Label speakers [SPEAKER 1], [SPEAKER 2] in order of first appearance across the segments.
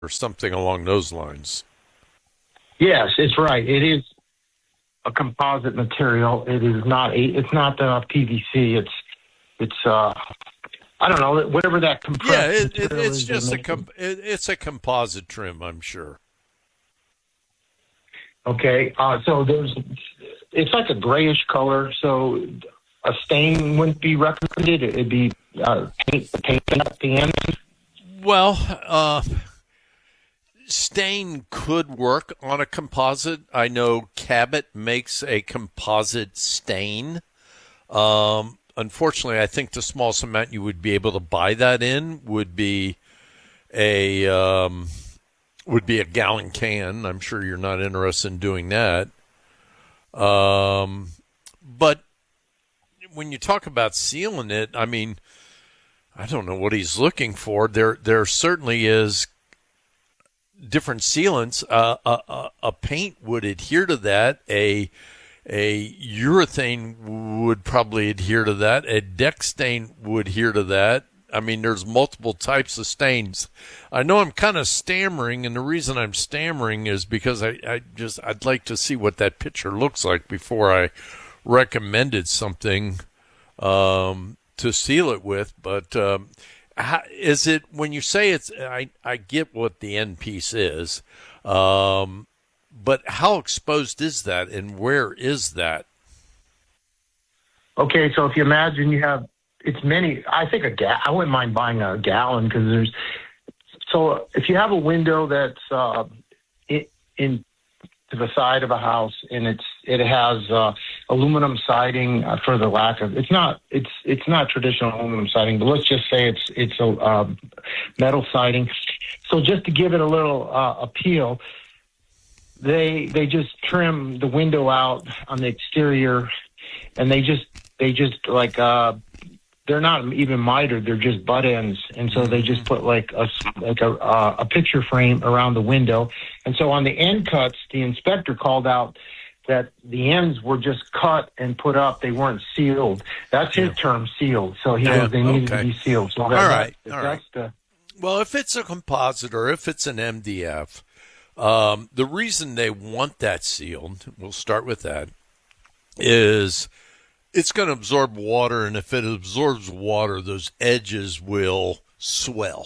[SPEAKER 1] or something along those lines.
[SPEAKER 2] Yes, it's right. It is a composite material. It is not. It's not PVC. It's. I don't know, whatever that compressed material
[SPEAKER 1] it's
[SPEAKER 2] is.
[SPEAKER 1] Just it's a composite trim, I'm sure.
[SPEAKER 2] Okay, so it's like a grayish color, so a stain wouldn't be recommended. It'd be paint at the end.
[SPEAKER 1] Well, stain could work on a composite. I know Cabot makes a composite stain. Unfortunately, I think the smallest amount you would be able to buy that in would be a gallon can. I'm sure you're not interested in doing that. But when you talk about sealing it, I mean, I don't know what he's looking for. There certainly is different sealants. A paint would adhere to that. A urethane would probably adhere to that. A deck stain would adhere to that. I mean, there's multiple types of stains. I know I'm kind of stammering, and the reason I'm stammering is because I'd like to see what that picture looks like before I recommended something to seal it with. But how, is it when you say it's? I get what the end piece is, but how exposed is that, and where is that?
[SPEAKER 2] Okay, so if you imagine you have, it's many. I think I wouldn't mind buying a gallon because there's. So if you have a window that's in to the side of a house and it has aluminum siding for the lack of it's not traditional aluminum siding, but let's just say it's a metal siding. So just to give it a little appeal, they just trim the window out on the exterior, and they just like they're not even mitered, they're just butt ends, and so they just put like a picture frame around the window. And so on the end cuts, the inspector called out that the ends were just cut and put up; they weren't sealed. That's his term, sealed. So he knows they needed to be sealed. So
[SPEAKER 1] all right. Well, if it's a composite or if it's an MDF, the reason they want that sealed, we'll start with that, is it's going to absorb water, and if it absorbs water, those edges will swell.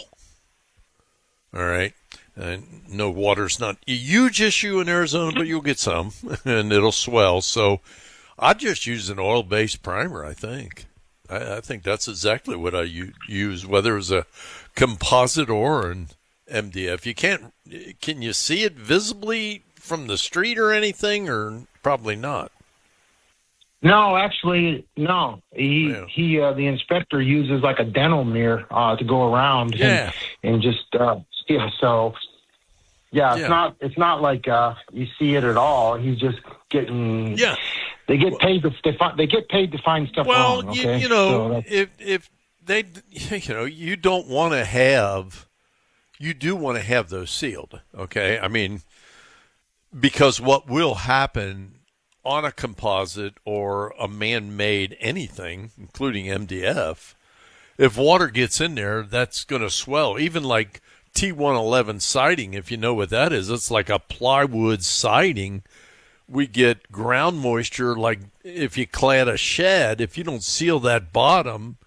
[SPEAKER 1] All right? And no, water's not a huge issue in Arizona, but you'll get some, and it'll swell. So I'd just use an oil-based primer, I think. I think that's exactly what I use, whether it's a composite or an MDF. Can you see it visibly from the street or anything, or probably not?
[SPEAKER 2] No, actually, no. The inspector uses like a dental mirror to go around and just So it's not like you see it at all. He's just getting They get paid to find stuff wrong. Okay?
[SPEAKER 1] If they you don't want to have, you do want to have those sealed. Okay, I mean, because what will happen on a composite or a man-made anything, including MDF, if water gets in there, that's going to swell. Even like T111 siding, if you know what that is, it's like a plywood siding. We get ground moisture, like if you clad a shed, if you don't seal that bottom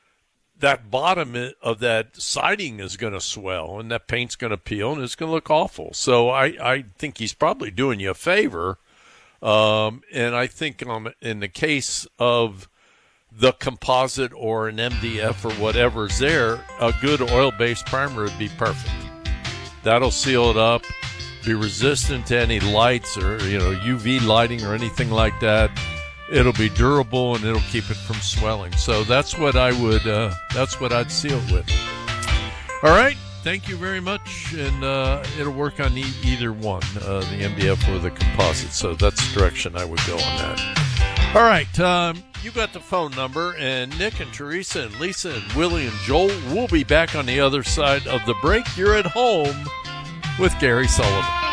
[SPEAKER 1] of that siding is going to swell, and that paint's going to peel, and it's going to look awful. So I think he's probably doing you a favor. And I think in the case of the composite or an MDF or whatever's there, a good oil-based primer would be perfect. That'll seal it up, be resistant to any lights or UV lighting or anything like that. It'll be durable and it'll keep it from swelling. So that's what I'd seal it with. All right. Thank you very much, and it'll work on either one, the MDF or the composite. So that's the direction I would go on that. All right, you got the phone number, and Nick and Teresa and Lisa and Willie and Joel will be back on the other side of the break. You're at home with Gary Sullivan.